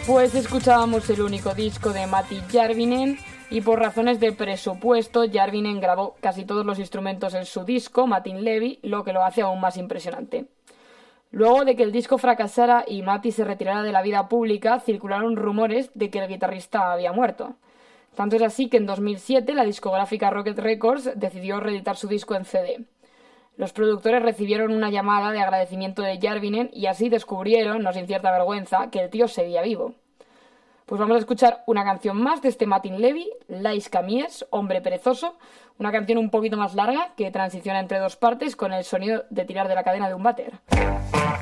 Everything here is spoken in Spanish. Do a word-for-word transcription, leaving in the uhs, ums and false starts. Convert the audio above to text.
Pues escuchábamos el único disco de Matti Järvinen y por razones de presupuesto Järvinen grabó casi todos los instrumentos en su disco, Matin Levi, lo que lo hace aún más impresionante. Luego de que el disco fracasara y Matti se retirara de la vida pública, circularon rumores de que el guitarrista había muerto. Tanto es así que en dos mil siete la discográfica Rocket Records decidió reeditar su disco en C D. Los productores recibieron una llamada de agradecimiento de Järvinen y así descubrieron, no sin cierta vergüenza, que el tío seguía vivo. Pues vamos a escuchar una canción más de este Matin Levi, Lais Camies, Hombre Perezoso, una canción un poquito más larga que transiciona entre dos partes con el sonido de tirar de la cadena de un váter.